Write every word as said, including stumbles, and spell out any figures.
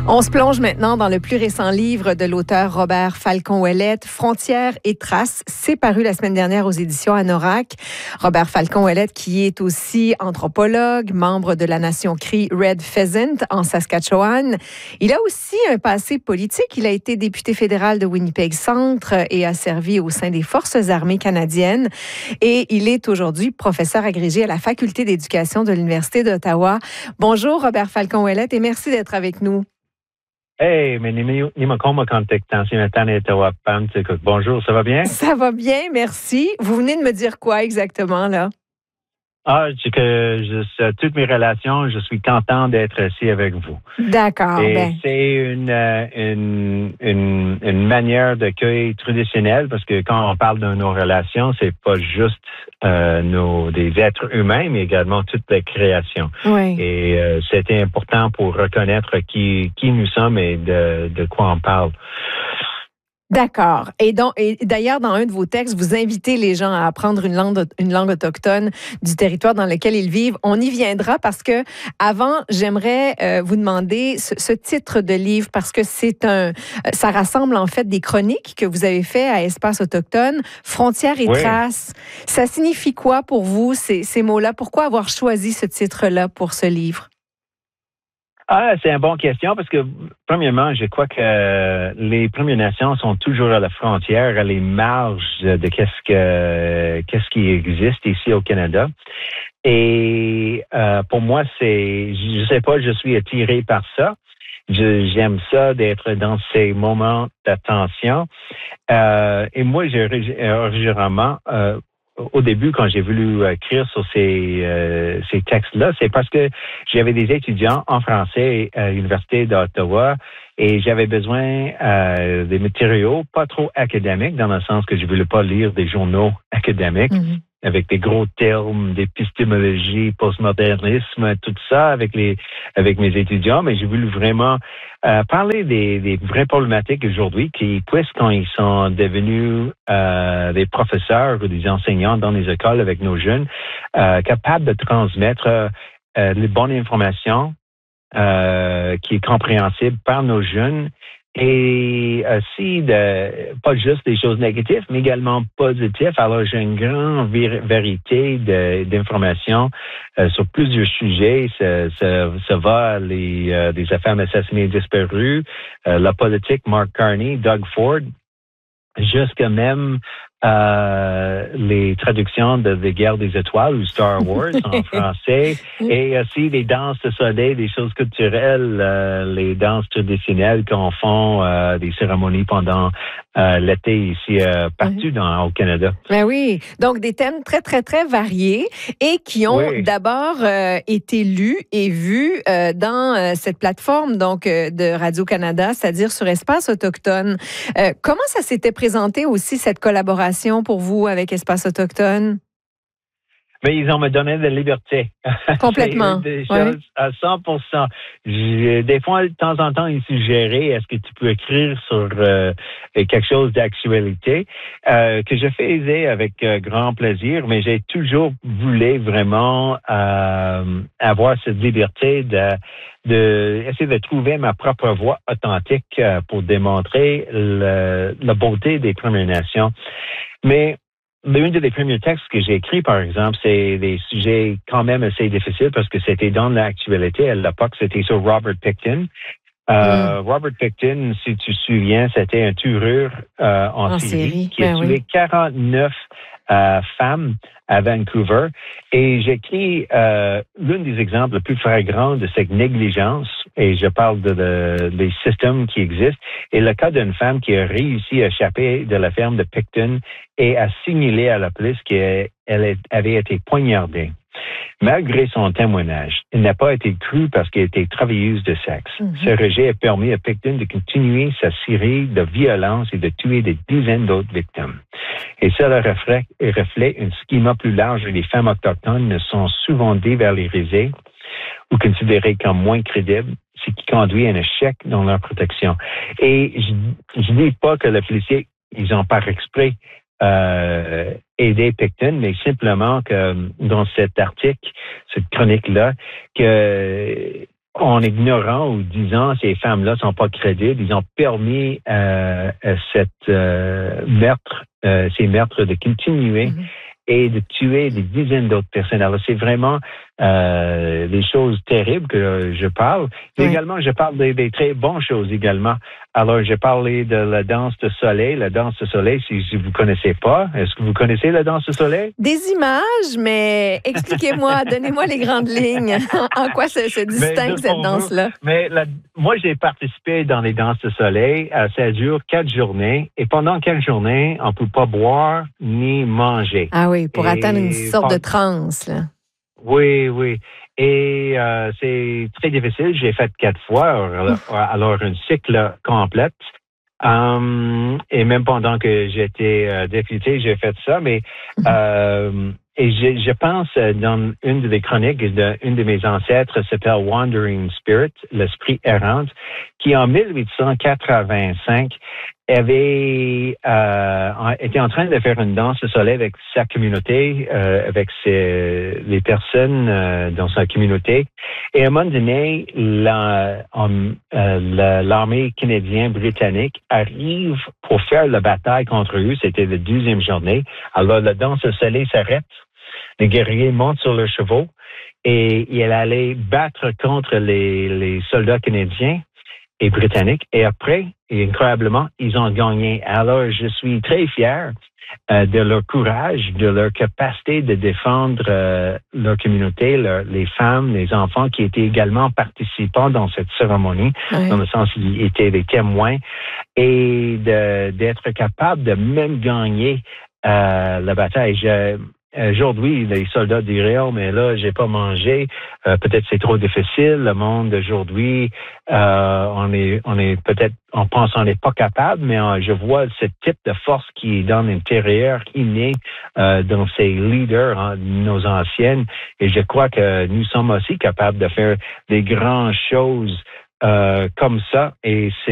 On se plonge maintenant dans le plus récent livre de l'auteur Robert Falcon-Ouellette, Frontières et traces. C'est paru la semaine dernière aux éditions Anorak. Robert Falcon-Ouellette, qui est aussi anthropologue, membre de la nation Cree Red Pheasant en Saskatchewan. Il a aussi un passé politique. Il a été député fédéral de Winnipeg Centre et a servi au sein des Forces armées canadiennes. Et il est aujourd'hui professeur agrégé à la Faculté d'éducation de l'Université d'Ottawa. Bonjour Robert Falcon-Ouellette et merci d'être avec nous. Hey, mais Nimacoma Bonjour, ça va bien? Ça va bien, merci. Vous venez de me dire quoi exactement, là? Ah, c'est que je, toutes mes relations, je suis content d'être ici avec vous. D'accord. Et ben. c'est une, une, une, une manière d'accueil traditionnelle parce que quand on parle de nos relations, c'est pas juste euh, nos, des êtres humains, mais également toute la création. Oui. Et euh, c'était important pour reconnaître qui, qui nous sommes et de, de quoi on parle. D'accord. Et, donc, et d'ailleurs, dans un de vos textes, vous invitez les gens à apprendre une langue, une langue autochtone du territoire dans lequel ils vivent. On y viendra parce que, avant, j'aimerais euh, vous demander ce, ce titre de livre parce que c'est un, ça rassemble en fait des chroniques que vous avez fait à Espace Autochtone, Frontières et oui. traces. Ça signifie quoi pour vous ces, ces mots-là? Pourquoi avoir choisi ce titre-là pour ce livre? Ah, c'est une bonne question parce que, premièrement, je crois que les Premières Nations sont toujours à la frontière, à les marges de qu'est-ce que qu'est-ce qui existe ici au Canada. Et euh, pour moi, c'est, je sais pas, je suis attiré par ça. Je, j'aime ça d'être dans ces moments d'attention. Euh, et moi, j'ai originairement euh, au début, quand j'ai voulu écrire sur ces, euh, ces textes-là, c'est parce que j'avais des étudiants en français à l'Université d'Ottawa et j'avais besoin euh, des matériaux pas trop académiques, dans le sens que je voulais pas lire des journaux académiques mm-hmm. avec des gros termes, d'épistémologie, postmodernisme, tout ça avec les avec mes étudiants, mais j'ai voulu vraiment euh, parler des, des vraies problématiques aujourd'hui qui, puisqu'ils ils sont devenus euh, des professeurs ou des enseignants dans les écoles avec nos jeunes, euh, capables de transmettre euh, les bonnes informations euh, qui est compréhensible par nos jeunes et aussi de pas juste des choses négatives, mais également positives. Alors, j'ai une grande vérité de, d'informations euh, sur plusieurs sujets. Ça, ça, ça va les euh, des affaires assassinées disparues, euh, la politique, Mark Carney, Doug Ford, jusqu'à même euh, les traductions de The Guerre des Étoiles ou Star Wars en français, et aussi les danses de soleil, des choses culturelles, euh, les danses traditionnelles qu'on fait, euh, des cérémonies pendant euh, l'été ici, euh, partout dans, au Canada. Ben oui, donc des thèmes très, très, très variés et qui ont oui. d'abord euh, été lus et vus euh, dans euh, cette plateforme donc euh, de Radio-Canada, c'est-à-dire sur Espace Autochtone. Euh, comment ça s'était présenté aussi, cette collaboration pour vous avec Espace Autochtone? Mais ils ont me donné de la liberté. Complètement. Des choses oui. à cent pour cent. Je, des fois, de temps en temps, ils suggéraient, est-ce que tu peux écrire sur euh, quelque chose d'actualité, euh, que je faisais avec euh, grand plaisir, mais j'ai toujours voulu vraiment euh, avoir cette liberté de, de essayer de trouver ma propre voix authentique euh, pour démontrer le, la beauté des Premières Nations. Mais l'un des premiers textes que j'ai écrits, par exemple, c'est des sujets quand même assez difficiles parce que c'était dans l'actualité. À l'époque, c'était sur Robert Pickton. Euh, mm. Robert Pickton, si tu te souviens, c'était un tueur euh, en, en Syrie, série qui ben a tué oui. quarante-neuf euh, femmes à Vancouver. Et j'écris euh, l'un des exemples les plus flagrants de cette négligence, et je parle de, de, des systèmes qui existent, et le cas d'une femme qui a réussi à échapper de la ferme de Pickton et a signalé à la police qu'elle avait été poignardée. Malgré son témoignage, elle n'a pas été crue parce qu'elle était travailleuse de sexe. Mm-hmm. Ce rejet a permis à Pickton de continuer sa série de violences et de tuer des dizaines d'autres victimes. Et cela reflète, reflète un schéma plus large où les femmes autochtones ne sont souvent dévalorisées ou considérées comme moins crédibles, ce qui conduit à un échec dans leur protection. Et je ne dis pas que les policiers, ils ont par exprès Euh, aider Pickton, mais simplement que dans cet article, cette chronique-là, que en ignorant ou disant ces femmes-là sont pas crédibles, ils ont permis euh, cette euh, meurtre, euh, ces meurtres de continuer. Mm-hmm. Et de tuer des dizaines d'autres personnes. Alors, c'est vraiment euh, des choses terribles que je parle. Mais oui. également, je parle des, des très bonnes choses également. Alors, j'ai parlé de la danse de soleil. La danse de soleil, si, si vous ne connaissez pas, est-ce que vous connaissez la danse de soleil? Des images, mais expliquez-moi, donnez-moi les grandes lignes. En quoi se, se distingue cette danse-là? Vous, mais la, moi, j'ai participé dans les danses de soleil. Euh, ça dure quatre journées. Et pendant quatre journées, on ne peut pas boire ni manger. Ah oui, pour et atteindre une sorte de transe, là. Oui, oui. Et euh, c'est très difficile. J'ai fait quatre fois, alors, alors un cycle complet. Um, et même pendant que j'étais euh, député, j'ai fait ça. Mais euh, et je, je pense dans une des chroniques d'une de mes ancêtres s'appelle Wandering Spirit, l'esprit errant, qui en dix-huit cent quatre-vingt-cinq avait euh, était en train de faire une danse de soleil avec sa communauté, euh, avec ses, les personnes euh, dans sa communauté. Et à un moment donné, la, um, euh, l'armée canadienne britannique arrive pour faire la bataille contre eux. C'était la douzième journée. Alors la danse de soleil s'arrête. Les guerriers montent sur leurs chevaux et ils allaient battre contre les, les soldats canadiens et britanniques. Et après, et incroyablement, ils ont gagné. Alors, je suis très fier euh, de leur courage, de leur capacité de défendre euh, leur communauté, leur, les femmes, les enfants qui étaient également participants dans cette cérémonie, oui. dans le sens qu'ils étaient des témoins, et de, d'être capable de même gagner euh, la bataille. Je, Aujourd'hui, les soldats diraient, oh, mais là, j'ai pas mangé. Euh, peut-être c'est trop difficile. Le monde d'aujourd'hui, euh, on est, on est peut-être, on pense qu'on n'est pas capable, mais euh, je vois ce type de force qui est dans l'intérieur, inné euh, dans ces leaders, hein, nos anciennes. Et je crois que nous sommes aussi capables de faire des grandes choses euh, comme ça. Et c'est